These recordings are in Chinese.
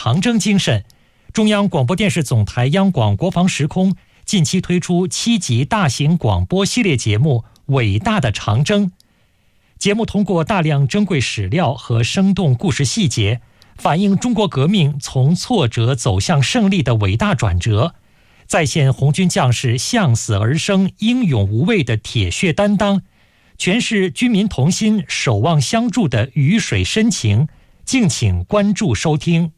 长征精神，中央广播电视总台央广国防时空近期推出7集大型广播系列节目《伟大的长征》。节目通过大量珍贵史料和生动故事细节，反映中国革命从挫折走向胜利的伟大转折，再现红军将士向死而生、英勇无畏的铁血担当，诠释军民同心、守望相助的鱼水深情。敬请关注收听。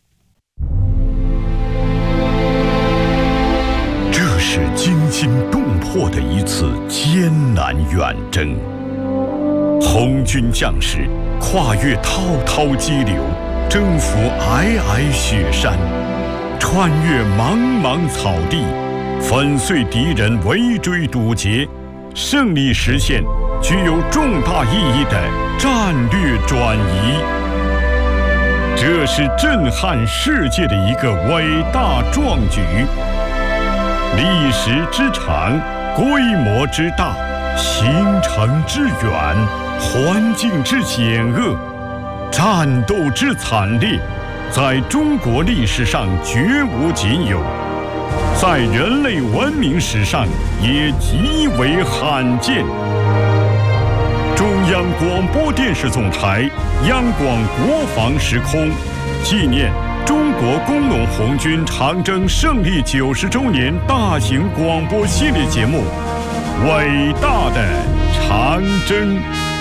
这是惊心动魄的一次艰难远征，红军将士跨越滔滔激流，征服皑皑雪山，穿越茫茫草地，粉碎敌人围追堵截，胜利实现具有重大意义的战略转移。这是震撼世界的一个伟大壮举，历史之长，规模之大，行程之远，环境之险恶，战斗之惨烈，在中国历史上绝无仅有，在人类文明史上也极为罕见。中央广播电视总台央广国防时空纪念中国工农红军长征胜利90周年大型广播系列节目《伟大的长征》。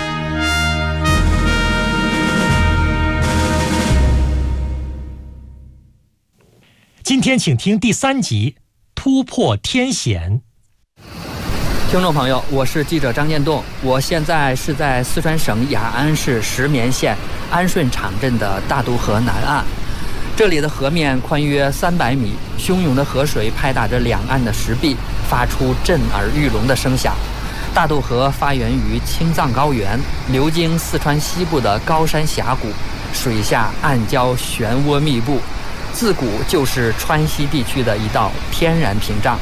今天请听第3集《突破天险》。 听众朋友，我是记者张建栋，我现在是在四川省雅安市石棉县安顺场镇的大渡河南岸。这里的河面宽约300米，汹涌的河水拍打着两岸的石壁，发出震耳欲聋的声响。大渡河发源于青藏高原，流经四川西部的高山峡谷，水下暗礁漩涡密布，自古就是川西地区的一道天然屏障。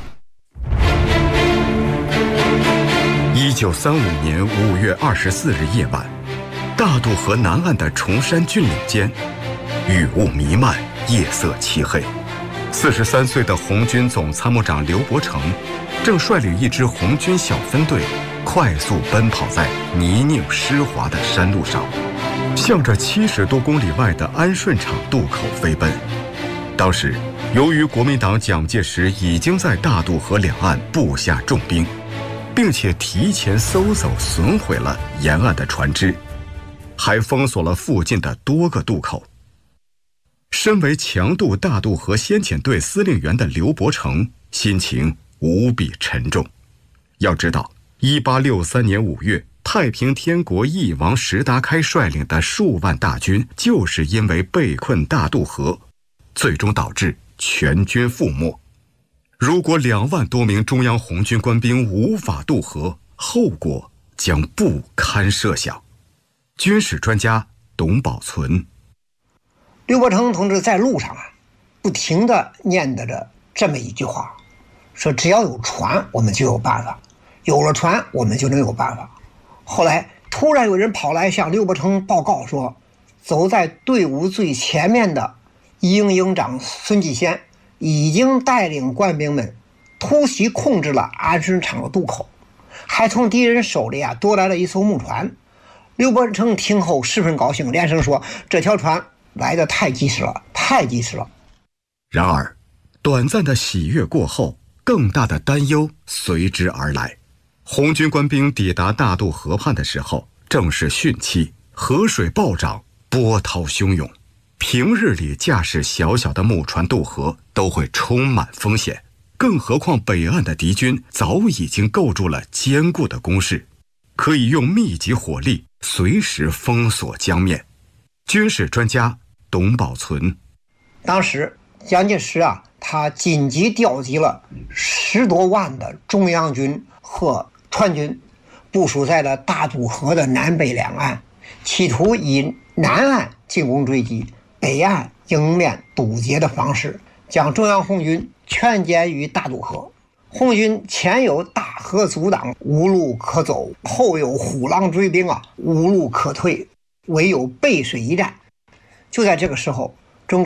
1935年5月24日夜晚，大渡河南岸的崇山峻岭间，雨雾弥漫，夜色漆黑。43岁的红军总参谋长刘伯承正率领一支红军小分队快速奔跑在泥泞湿滑的山路上，向着70多公里外的安顺场渡口飞奔。当时，由于国民党蒋介石已经在大渡河两岸布下重兵，并且提前搜走损毁了沿岸的船只，还封锁了附近的多个渡口。身为强渡大渡河先遣队司令员的刘伯承心情无比沉重。要知道1863年5月，太平天国翼王石达开率领的数万大军就是因为被困大渡河，最终导致全军覆没。如果2万多名中央红军官兵无法渡河，后果将不堪设想。军事专家董宝存： 刘伯承同志在路上不停地念叨着这么一句话，说只要有船我们就有办法，有了船我们就能有办法。后来突然有人跑来向刘伯承报告说，走在队伍最前面的营营长孙继先已经带领官兵们突袭控制了安顺场的渡口，还从敌人手里夺来了一艘木船。刘伯承听后十分高兴，连声说这条船来得太及时了，太及时了。 然而短暂的喜悦过后，更大的担忧随之而来。红军官兵抵达大渡河畔的时候，正是汛期，河水暴涨，波涛汹涌。平日里驾驶小小的木船渡河都会充满风险，更何况北岸的敌军早已经构筑了坚固的工事，可以用密集火力随时封锁江面。军事专家董宝存： 当时蒋介石他紧急调集了10多万的中央军和川军，部署在了大渡河的南北两岸，企图以南岸进攻追击，北岸迎面堵截的方式，将中央红军全歼于大渡河。红军前有大河阻挡，无路可走；后有虎狼追兵无路可退，唯有背水一战。就在这个时候，